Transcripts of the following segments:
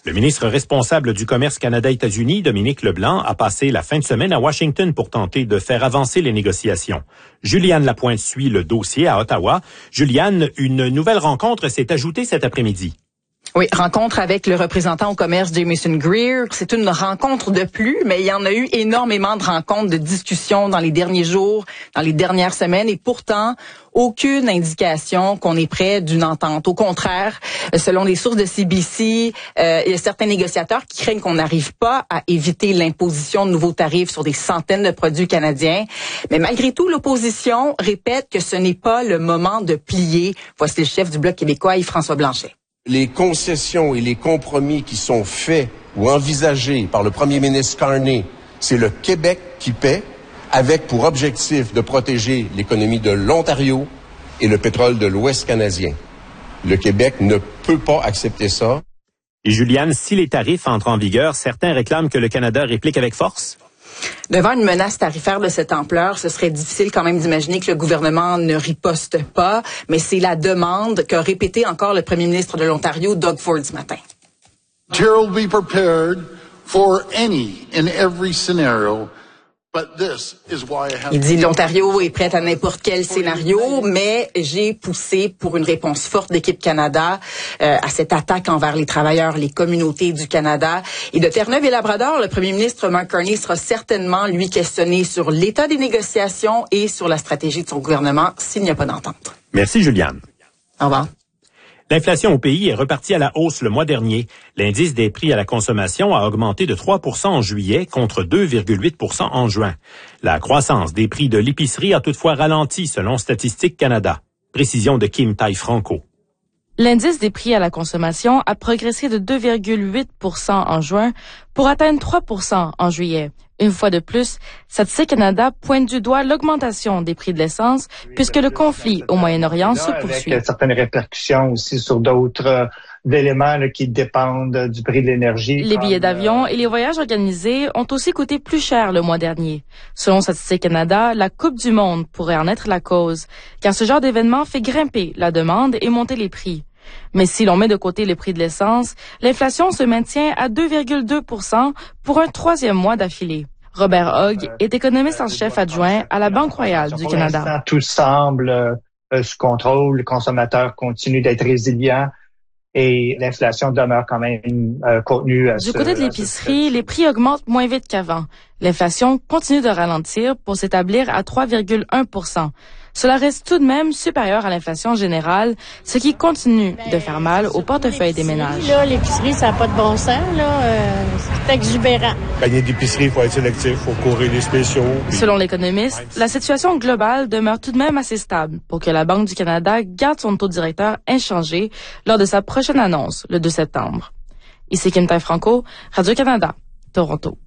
Le ministre responsable du commerce Canada-États-Unis, Dominique Leblanc, a passé la fin de semaine à Washington pour tenter de faire avancer les négociations. Juliane Lapointe suit le dossier à Ottawa. Juliane, une nouvelle rencontre s'est ajoutée cet après-midi. Oui, rencontre avec le représentant au commerce Jamieson Greer. C'est une rencontre de plus, mais il y en a eu énormément de rencontres, de discussions dans les derniers jours, dans les dernières semaines, et pourtant, aucune indication qu'on est près d'une entente. Au contraire, selon les sources de CBC, il y a certains négociateurs qui craignent qu'on n'arrive pas à éviter l'imposition de nouveaux tarifs sur des centaines de produits canadiens. Mais malgré tout, l'opposition répète que ce n'est pas le moment de plier. Voici le chef du Bloc québécois, Yves-François Blanchet. Les concessions et les compromis qui sont faits ou envisagés par le premier ministre Carney, c'est le Québec qui paie, avec pour objectif de protéger l'économie de l'Ontario et le pétrole de l'Ouest canadien. Le Québec ne peut pas accepter ça. Et Juliane, si les tarifs entrent en vigueur, certains réclament que le Canada réplique avec force? Devant une menace tarifaire de cette ampleur, ce serait difficile quand même d'imaginer que le gouvernement ne riposte pas, mais c'est la demande qu'a répété encore le premier ministre de l'Ontario, Doug Ford, ce matin. Ontario will be prepared for any and every scenario. Il dit l'Ontario est prête à n'importe quel scénario, mais j'ai poussé pour une réponse forte d'Équipe Canada à cette attaque envers les travailleurs, les communautés du Canada. Et de Terre-Neuve et Labrador, le premier ministre Mark Carney sera certainement, lui, questionné sur l'état des négociations et sur la stratégie de son gouvernement s'il n'y a pas d'entente. Merci, Juliane. Au revoir. L'inflation au pays est repartie à la hausse le mois dernier. L'indice des prix à la consommation a augmenté de 3 % en juillet contre 2,8 % en juin. La croissance des prix de l'épicerie a toutefois ralenti selon Statistique Canada. Précision de Kim Tai-Franco. L'indice des prix à la consommation a progressé de 2,8 % en juin pour atteindre 3 % en juillet. Une fois de plus, Statistique Canada pointe du doigt l'augmentation des prix de l'essence puisque le conflit au Moyen-Orient se poursuit. Avec certaines répercussions aussi sur d'autres éléments qui dépendent du prix de l'énergie. Les billets d'avion et les voyages organisés ont aussi coûté plus cher le mois dernier. Selon Statistique Canada, la Coupe du monde pourrait en être la cause, car ce genre d'événement fait grimper la demande et monter les prix. Mais si l'on met de côté le prix de l'essence, l'inflation se maintient à 2,2 % pour un troisième mois d'affilée. Robert Hogg est économiste en chef adjoint à la Banque royale du Canada. Pour l'instant, tout semble sous contrôle. Le consommateur continue d'être résilient et l'inflation demeure quand même contenue. Du côté de l'épicerie, les prix augmentent moins vite qu'avant. L'inflation continue de ralentir pour s'établir à 3,1 %. Cela reste tout de même supérieur à l'inflation générale, ce qui continue de faire mal au portefeuille des ménages. Là, l'épicerie, ça n'a pas de bon sens. C'est exubérant. Panier d'épicerie, il faut être sélectif, il faut courir les spéciaux. Selon l'économiste, la situation globale demeure tout de même assez stable pour que la Banque du Canada garde son taux directeur inchangé lors de sa prochaine annonce, le 2 septembre. Ici Kim Tai-Franco, Radio-Canada, Toronto.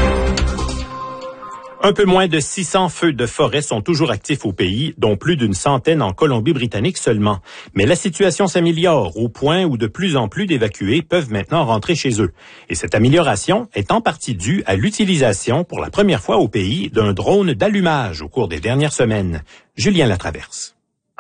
Un peu moins de 600 feux de forêt sont toujours actifs au pays, dont plus d'une centaine en Colombie-Britannique seulement. Mais la situation s'améliore au point où de plus en plus d'évacués peuvent maintenant rentrer chez eux. Et cette amélioration est en partie due à l'utilisation pour la première fois au pays d'un drone d'allumage au cours des dernières semaines. Julien Latraverse.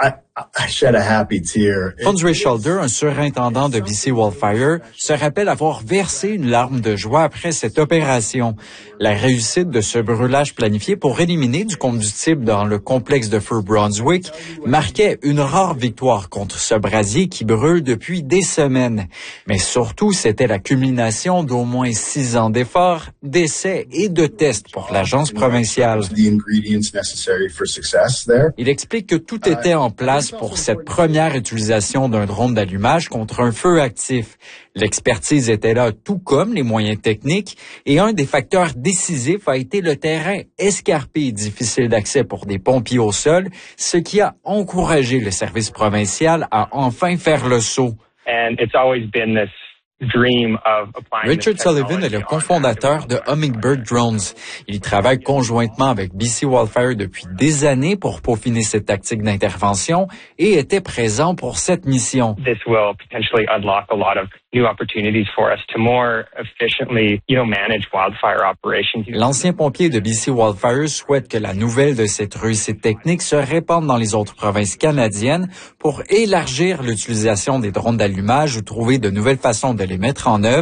Andre Shelder, un surintendant de BC Wildfire, se rappelle avoir versé une larme de joie après cette opération. La réussite de ce brûlage planifié pour éliminer du combustible dans le complexe de feu Brunswick marquait une rare victoire contre ce brasier qui brûle depuis des semaines. Mais surtout, c'était la culmination d'au moins 6 ans d'efforts, d'essais et de tests pour l'agence provinciale. Il explique que tout était en place pour cette première utilisation d'un drone d'allumage contre un feu actif. L'expertise était là, tout comme les moyens techniques, et un des facteurs décisifs a été le terrain escarpé et difficile d'accès pour des pompiers au sol, ce qui a encouragé le service provincial à enfin faire le saut. Richard Sullivan est le cofondateur de Hummingbird Drones. Il travaille conjointement avec BC Wildfire depuis des années pour peaufiner cette tactique d'intervention et était présent pour cette mission. This will potentially unlock a lot of new opportunities for us to more efficiently, manage wildfire operations. L'ancien pompier de BC Wildfire souhaite que la nouvelle de cette réussite technique se répande dans les autres provinces canadiennes pour élargir l'utilisation des drones d'allumage ou trouver de nouvelles façons de les mettre en œuvre.